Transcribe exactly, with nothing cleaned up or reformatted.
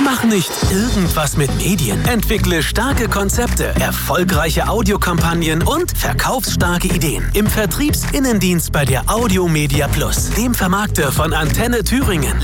Mach nicht irgendwas mit Medien. Entwickle starke Konzepte, erfolgreiche Audiokampagnen und verkaufsstarke Ideen. Im Vertriebsinnendienst bei der Audio Media Plus, dem Vermarkter von Antenne Thüringen.